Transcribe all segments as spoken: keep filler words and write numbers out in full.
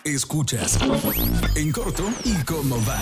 Escuchas En Corto y Cómo Va.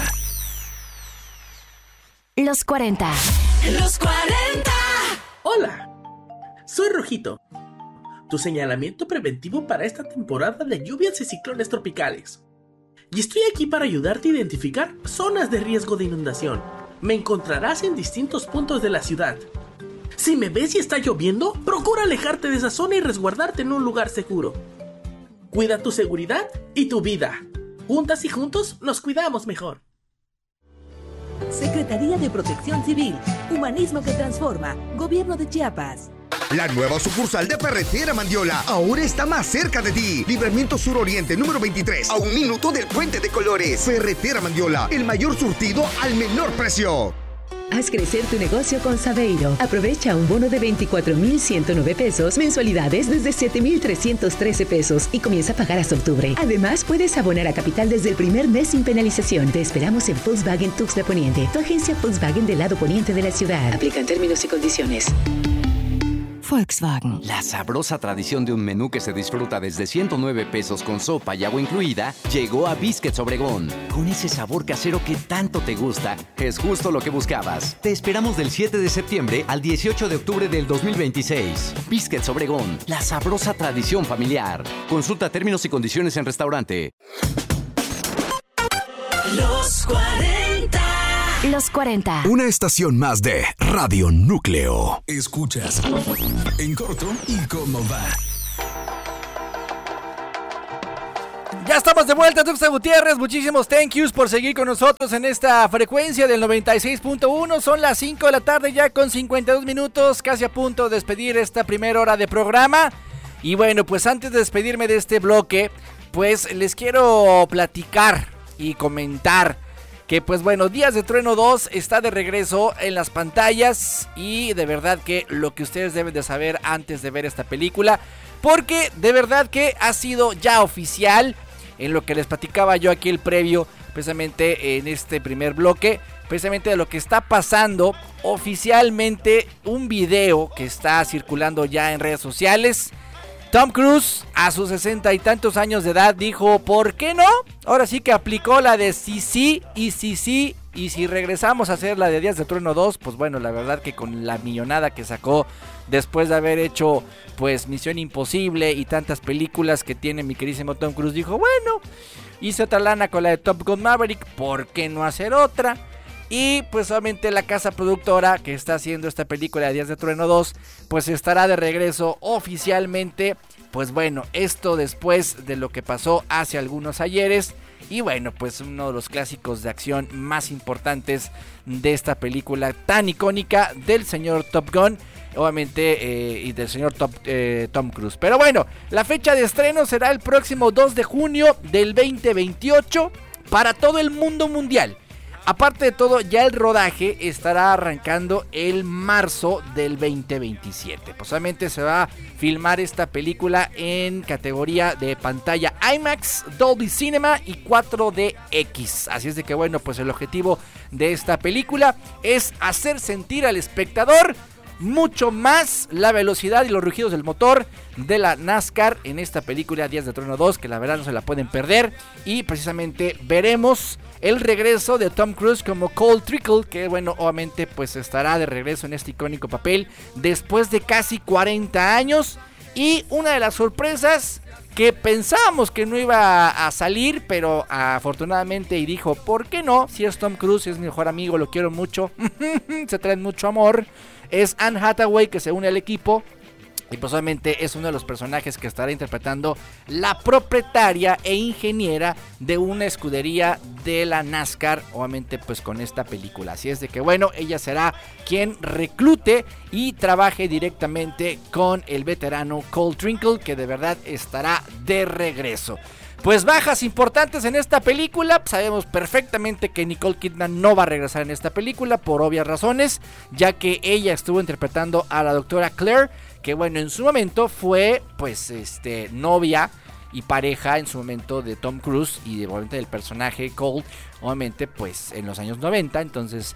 Los cuarenta. Los cuarenta. Hola, soy Rojito, tu señalamiento preventivo para esta temporada de lluvias y ciclones tropicales. Y estoy aquí para ayudarte a identificar zonas de riesgo de inundación. Me encontrarás en distintos puntos de la ciudad. Si me ves y está lloviendo, procura alejarte de esa zona y resguardarte en un lugar seguro. Cuida tu seguridad y tu vida. Juntas y juntos nos cuidamos mejor. Secretaría de Protección Civil, Humanismo que Transforma, Gobierno de Chiapas. La nueva sucursal de Ferretera Mandiola ahora está más cerca de ti. Libramiento Sur Oriente número veintitrés, a un minuto del Puente de Colores. Ferretera Mandiola, el mayor surtido al menor precio. Haz crecer tu negocio con Saveiro. Aprovecha un bono de veinticuatro mil ciento nueve pesos, mensualidades desde siete mil trescientos trece pesos y comienza a pagar hasta octubre. Además, puedes abonar a capital desde el primer mes sin penalización. Te esperamos en Volkswagen Tuxtla Poniente, tu agencia Volkswagen del lado poniente de la ciudad. Aplican términos y condiciones. Volkswagen. La sabrosa tradición de un menú que se disfruta desde ciento nueve pesos con sopa y agua incluida llegó a Biscuits Obregón. Con ese sabor casero que tanto te gusta, es justo lo que buscabas. Te esperamos del siete de septiembre al dieciocho de octubre del dos mil veintiséis. Biscuits Obregón, la sabrosa tradición familiar. Consulta términos y condiciones en restaurante. Los cuarenta. Los cuarenta. Una estación más de Radio Núcleo. Escuchas En Corto y Cómo Va. Ya estamos de vuelta, Tuxtla Gutiérrez. Muchísimos thank yous por seguir con nosotros en esta frecuencia del noventa y seis punto uno. Son las cinco de la tarde ya con cincuenta y dos minutos, casi a punto de despedir esta primera hora de programa. Y bueno, pues antes de despedirme de este bloque, pues les quiero platicar y comentar que pues bueno, Días de Trueno dos está de regreso en las pantallas y de verdad que lo que ustedes deben de saber antes de ver esta película, porque de verdad que ha sido ya oficial en lo que les platicaba yo aquí el previo, precisamente en este primer bloque, precisamente de lo que está pasando oficialmente, un video que está circulando ya en redes sociales. Tom Cruise, a sus sesenta y tantos años de edad, dijo, ¿por qué no? Ahora sí que aplicó la de sí, sí y sí, sí. Y si regresamos a hacer la de Días de Trueno dos, pues bueno, la verdad que con la millonada que sacó después de haber hecho, pues, Misión Imposible y tantas películas que tiene mi queridísimo Tom Cruise, dijo, bueno, hice otra lana con la de Top Gun Maverick, ¿por qué no hacer otra? Y pues obviamente la casa productora que está haciendo esta película de Días de Trueno dos, pues estará de regreso oficialmente. Pues bueno, esto después de lo que pasó hace algunos ayeres. Y bueno, pues uno de los clásicos de acción más importantes de esta película tan icónica del señor Top Gun. Obviamente, eh, y del señor Top, eh, Tom Cruise. Pero bueno, la fecha de estreno será el próximo dos de junio del veinte veintiocho para todo el mundo mundial. Aparte de todo, ya el rodaje estará arrancando el marzo del veinte veintisiete. Pues obviamente se va a filmar esta película en categoría de pantalla IMAX, Dolby Cinema y cuatro D X. Así es de que bueno, pues el objetivo de esta película es hacer sentir al espectador mucho más la velocidad y los rugidos del motor de la NASCAR en esta película Días de Trueno dos, que la verdad no se la pueden perder. Y precisamente veremos el regreso de Tom Cruise como Cole Trickle, que bueno, obviamente pues estará de regreso en este icónico papel después de casi cuarenta años. Y una de las sorpresas que pensábamos que no iba a salir, pero afortunadamente y dijo, ¿por qué no? Si es Tom Cruise, si es mi mejor amigo, lo quiero mucho, se traen mucho amor. Es Anne Hathaway, que se une al equipo. Y pues obviamente es uno de los personajes que estará interpretando la propietaria e ingeniera de una escudería de la NASCAR, obviamente pues con esta película. Así es de que bueno, ella será quien reclute y trabaje directamente con el veterano Cole Trickle, que de verdad estará de regreso. Pues bajas importantes en esta película. Sabemos perfectamente que Nicole Kidman no va a regresar en esta película por obvias razones, ya que ella estuvo interpretando a la doctora Claire, que bueno, en su momento fue pues este novia y pareja en su momento de Tom Cruise y de, obviamente del personaje Cole, obviamente pues en los años noventa. Entonces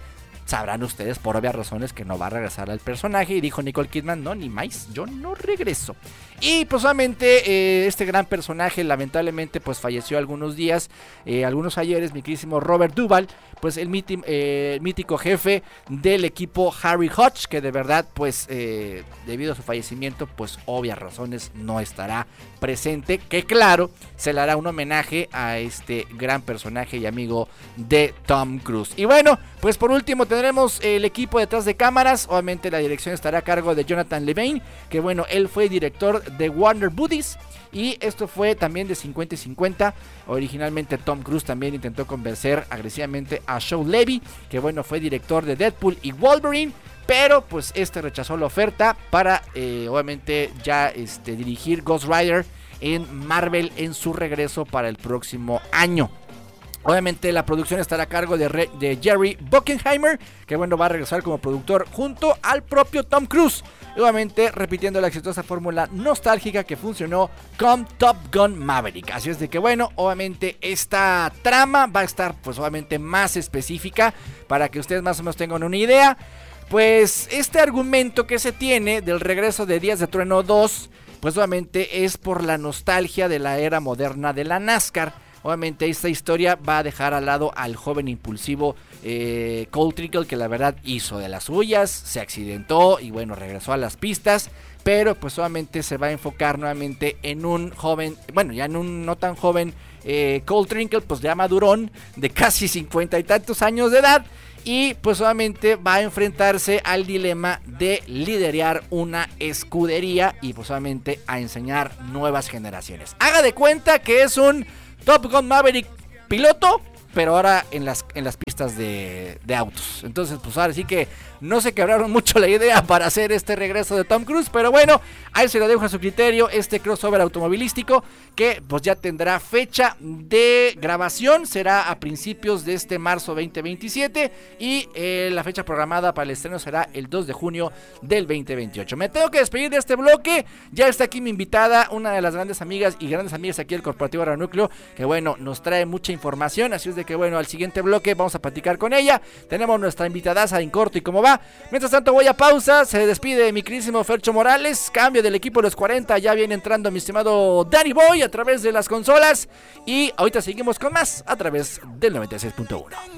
sabrán ustedes por obvias razones que no va a regresar al personaje. Y dijo Nicole Kidman, no, ni más, yo no regreso. Y pues obviamente eh, este gran personaje lamentablemente pues falleció algunos días, eh, algunos ayeres, mi queridísimo Robert Duvall, pues el míti- eh, mítico jefe del equipo Harry Hodge, que de verdad pues eh, debido a su fallecimiento pues obvias razones no estará presente, que claro se le hará un homenaje a este gran personaje y amigo de Tom Cruise. Y bueno, pues por último tendremos el equipo detrás de cámaras. Obviamente la dirección estará a cargo de Jonathan Levine, que bueno, él fue director de Warner Buddies, y esto fue también de cincuenta y cincuenta. Originalmente Tom Cruise también intentó convencer agresivamente a Shawn Levy, que bueno, fue director de Deadpool y Wolverine, pero pues este rechazó la oferta para eh, obviamente ya este, dirigir Ghost Rider en Marvel en su regreso para el próximo año. Obviamente la producción estará a cargo de, Re- de Jerry Bruckheimer, que bueno, va a regresar como productor junto al propio Tom Cruise, obviamente repitiendo la exitosa fórmula nostálgica que funcionó con Top Gun Maverick. Así es de que bueno, obviamente esta trama va a estar pues obviamente más específica para que ustedes más o menos tengan una idea. Pues este argumento que se tiene del regreso de Días de Trueno dos, pues obviamente es por la nostalgia de la era moderna de la NASCAR. Obviamente esta historia va a dejar al lado al joven impulsivo eh, Cole Trickle, que la verdad hizo de las suyas, se accidentó y bueno, regresó a las pistas, pero pues solamente se va a enfocar nuevamente en un joven, bueno, ya en un no tan joven eh, Cole Trickle, pues ya madurón, de casi cincuenta y tantos años de edad, y pues solamente va a enfrentarse al dilema de liderar una escudería y pues solamente a enseñar nuevas generaciones. Haga de cuenta que es un Top Gun Maverick piloto, pero ahora en las, en las pistas de, de autos. Entonces, pues ahora sí que no se quebraron mucho la idea para hacer este regreso de Tom Cruise, pero bueno, ahí se lo dejo a su criterio, este crossover automovilístico que pues ya tendrá fecha de grabación, será a principios de este marzo veinte veintisiete y eh, la fecha programada para el estreno será el dos de junio del veinte veintiocho. Me tengo que despedir de este bloque, ya está aquí mi invitada, una de las grandes amigas y grandes amigas aquí del Corporativo Radio Núcleo, que bueno, nos trae mucha información, así es de que bueno, al siguiente bloque vamos a platicar con ella, tenemos nuestra invitadaza en corto y cómo va. Mientras tanto voy a pausa, se despide mi queridísimo Fercho Morales, cambio del equipo de los cuarenta, ya viene entrando mi estimado Danny Boy a través de las consolas y ahorita seguimos con más a través del noventa y seis punto uno.